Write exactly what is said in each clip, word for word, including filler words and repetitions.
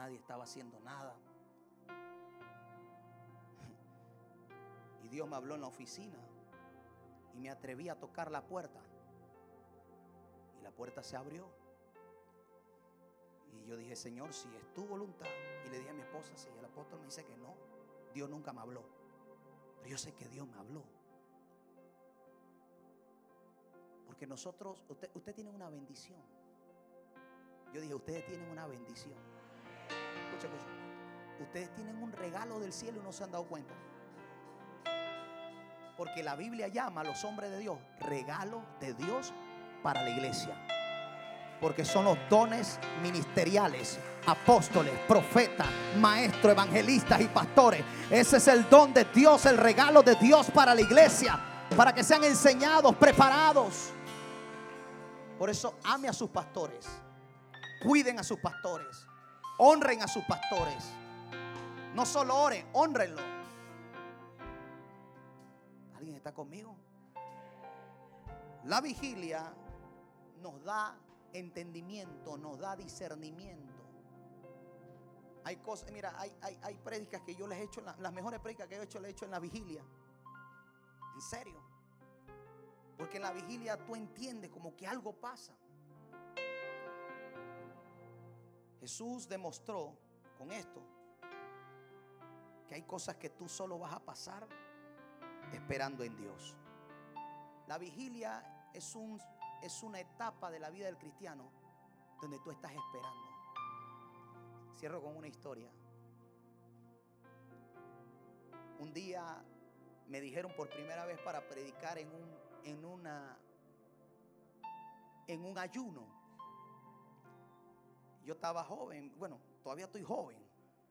nadie estaba haciendo nada. Y Dios me habló en la oficina y me atreví a tocar la puerta. Y la puerta se abrió. Y yo dije, Señor, si es tu voluntad. Y le dije a mi esposa, si el apóstol me dice que no, Dios nunca me habló. Pero yo sé que Dios me habló. Porque nosotros, usted, usted tiene una bendición. Yo dije, ustedes tienen una bendición. Escucha, escucha. Ustedes tienen un regalo del cielo y no se han dado cuenta. Porque la Biblia llama a los hombres de Dios regalo de Dios para la iglesia. Porque son los dones ministeriales, apóstoles, profetas, maestros, evangelistas y pastores. Ese es el don de Dios, el regalo de Dios para la iglesia, para que sean enseñados, preparados. Por eso ame a sus pastores, cuiden a sus pastores, honren a sus pastores. No solo oren, honrenlo. ¿Alguien está conmigo? La vigilia nos da entendimiento, nos da discernimiento. Hay cosas, mira, hay, hay, hay prédicas que yo les he hecho, la, las mejores prédicas que yo he hecho, las he hecho en la vigilia. En serio. Porque en la vigilia tú entiendes como que algo pasa. Jesús demostró con esto que hay cosas que tú solo vas a pasar esperando en Dios. La vigilia es un Es una etapa de la vida del cristiano donde tú estás esperando. Cierro con una historia. Un día me dijeron por primera vez para predicar en un en una en un ayuno. Yo estaba joven, bueno, todavía estoy joven.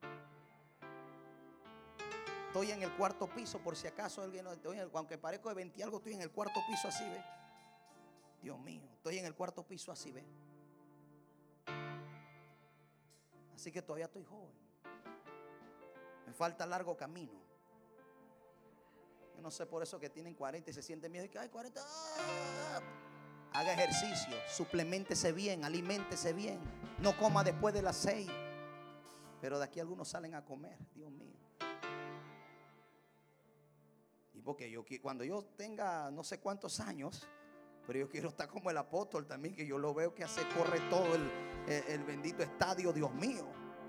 Estoy en el cuarto piso, por si acaso alguien no, aunque parezco de veinte y algo, estoy en el cuarto piso así, ¿ves? Dios mío, estoy en el cuarto piso así, ¿ves? Así que todavía estoy joven. Me falta largo camino. Yo no sé por eso que tienen cuarenta y se sienten miedo y que hay cuarenta. ¡Ah! Haga ejercicio, supleméntese bien, aliméntese bien. No coma después de las seis. Pero de aquí algunos salen a comer, Dios mío. Y porque yo cuando yo tenga no sé cuántos años, pero yo quiero estar como el apóstol también, que yo lo veo que hace, corre todo el, el, el bendito estadio, Dios mío.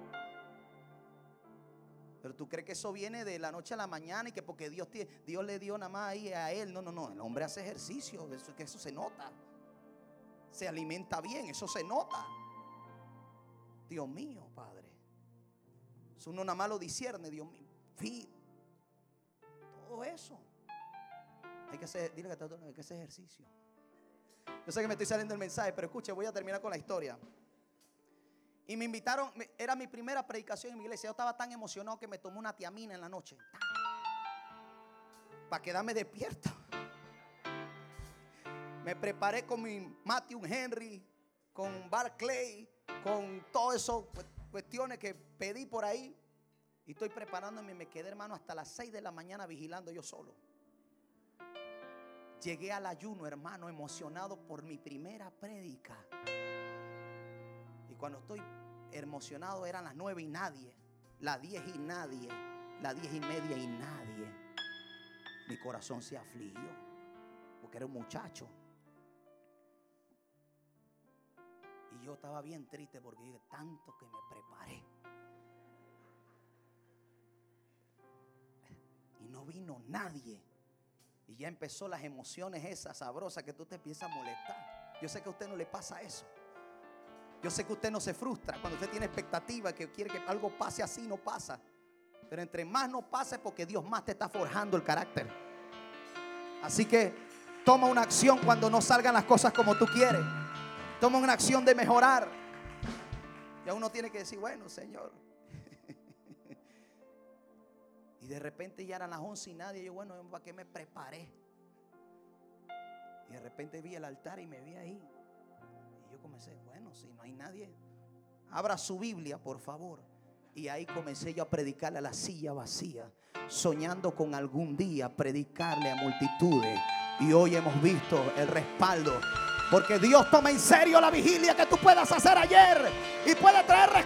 Pero tú crees que eso viene de la noche a la mañana y que porque Dios, Dios le dio nada más ahí a él. No, no, no, el hombre hace ejercicio, eso, que eso se nota. Se alimenta bien, eso se nota. Dios mío, Padre. Eso uno nada más lo discierne, Dios mío. Fin. Todo eso. Hay que hacer, dile que está todo, hay que hacer ejercicio. Yo sé que me estoy saliendo del mensaje, pero escuche, voy a terminar con la historia. Y me invitaron, era mi primera predicación en mi iglesia. Yo estaba tan emocionado que me tomé una tiamina en la noche para quedarme despierto. Me preparé con mi Matthew Henry, con Barclay, con todas esas cuestiones que pedí por ahí. Y estoy preparándome y me quedé, hermano, hasta las seis de la mañana vigilando yo solo. Llegué al ayuno, hermano, emocionado por mi primera prédica. Y cuando estoy emocionado eran las nueve y nadie, las diez y nadie, las diez y media y nadie. Mi corazón se afligió porque era un muchacho. Y yo estaba bien triste porque dije, tanto que me preparé. Y no vino nadie. Y ya empezó las emociones esas sabrosas que tú te empiezas a molestar. Yo sé que a usted no le pasa eso. Yo sé que usted no se frustra cuando usted tiene expectativa, que quiere que algo pase así, no pasa. Pero entre más no pase, porque Dios más te está forjando el carácter. Así que toma una acción cuando no salgan las cosas como tú quieres. Toma una acción de mejorar. Ya uno tiene que decir, bueno, Señor. Y de repente ya eran las once y nadie. Yo, bueno, ¿para qué me preparé? Y de repente vi el altar y me vi ahí. Y yo comencé, bueno, si no hay nadie, abra su Biblia, por favor. Y ahí comencé yo a predicarle a la silla vacía, soñando con algún día predicarle a multitudes. Y hoy hemos visto el respaldo. Porque Dios toma en serio la vigilia que tú puedas hacer ayer y puede traer